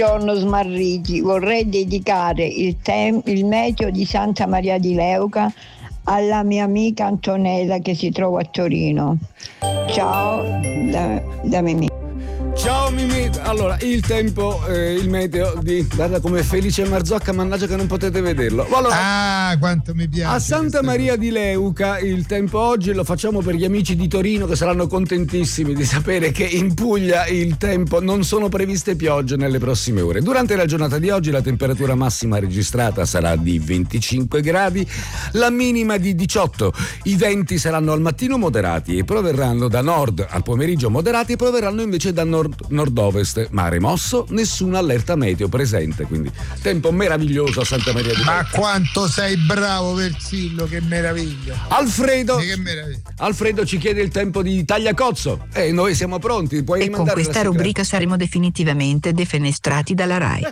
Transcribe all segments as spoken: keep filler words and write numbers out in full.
Buongiorno smarriti, vorrei dedicare il, tem- il meteo di Santa Maria di Leuca alla mia amica Antonella che si trova a Torino. Ciao da, da Mimì. Ciao Mimì, allora il tempo, eh, il meteo di guarda come Felice Marzocca, mannaggia che non potete vederlo. Allora, ah, quanto mi piace. A Santa Maria di Leuca il tempo oggi lo facciamo per gli amici di Torino che saranno contentissimi di sapere che in Puglia il tempo non sono previste piogge nelle prossime ore. Durante la giornata di oggi la temperatura massima registrata sarà di venticinque gradi, la minima di diciotto. I venti saranno al mattino moderati e proverranno da nord, al pomeriggio moderati e proverranno invece da nord nord-ovest, mare mosso, nessuna allerta meteo presente, quindi tempo meraviglioso a Santa Maria di Leuca. Ma quanto sei bravo Versillo, che meraviglia. Alfredo che meraviglia. Alfredo ci chiede il tempo di Tagliacozzo e eh, noi siamo pronti, puoi e con questa rubrica saremo definitivamente defenestrati dalla RAI.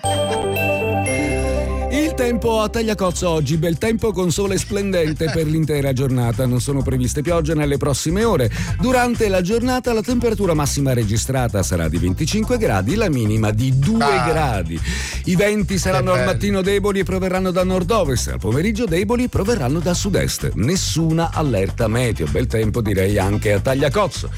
Il tempo a Tagliacozzo oggi, bel tempo con sole splendente per l'intera giornata, non sono previste piogge nelle prossime ore. Durante la giornata la temperatura massima registrata sarà di venticinque gradi, la minima di due ah, gradi. I venti saranno al mattino deboli e proverranno da nord-ovest, al pomeriggio deboli e proverranno da sud-est. Nessuna allerta meteo, bel tempo direi anche a Tagliacozzo.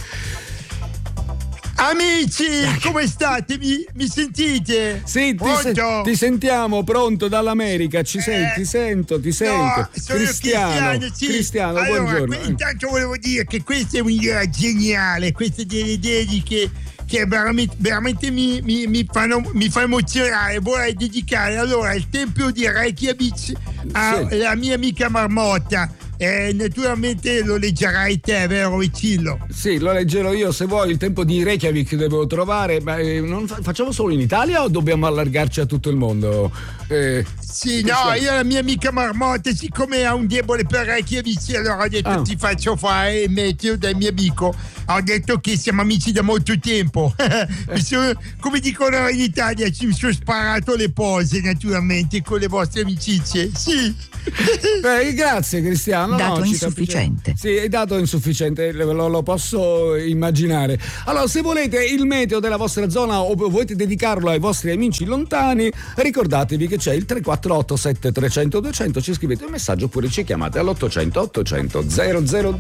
Amici, come state? Mi, mi sentite? Sì, ti, se, ti sentiamo, pronto dall'America, ci senti, eh, ti sento, ti sento. No, sono Cristiano, Cristiano, sì. Cristiano, allora, buongiorno. Que- intanto volevo dire che questa è un'idea geniale, queste delle dediche che veramente, veramente mi, mi, mi, fanno, mi fa emozionare. Vorrei dedicare allora il tempio di Reykjavik alla sì. mia amica Marmotta. Eh, naturalmente lo leggerai te, vero Vicillo? Sì, lo leggerò io se vuoi. Il tempo di Reykjavik devo trovare, ma eh, non fa- facciamo solo in Italia o dobbiamo allargarci a tutto il mondo? Eh, sì, no, io la mia amica Marmotta, siccome ha un debole per Reykjavik, allora ho detto ah. ti faccio fare il meteo del mio amico. Ho detto che siamo amici da molto tempo. Mi sono, come dicono in Italia, ci sono sparato le pose naturalmente con le vostre amicizie. Sì. Beh, grazie Cristiano. Dato no, insufficiente. Sì, è dato insufficiente, lo, lo posso immaginare. Allora, se volete il meteo della vostra zona o volete dedicarlo ai vostri amici lontani, ricordatevi che c'è il tre quattro otto sette trecento duecento, ci scrivete un messaggio oppure ci chiamate all'ottocento ottocento zero zero